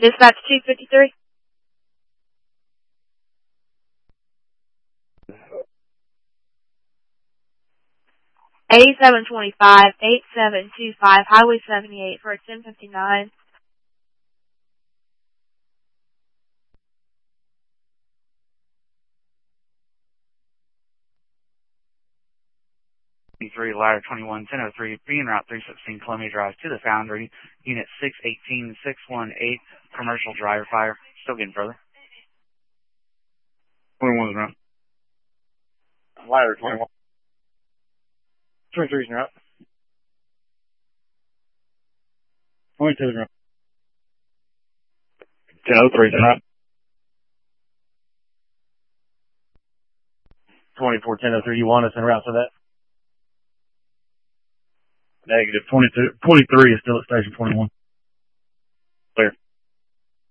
Dispatch 253. $8725, 8725, Highway 78 for a 1059. Ladder 21, 1003, being Route 316, Columbia Drive to the Foundry, Unit 618, 618, commercial driver fire. Still getting further. 21 is route. Ladder 21. 23 is route. 22 is route. 1003 is route. 24, 1003, you want us en route for that? Negative. 23 is still at station 21.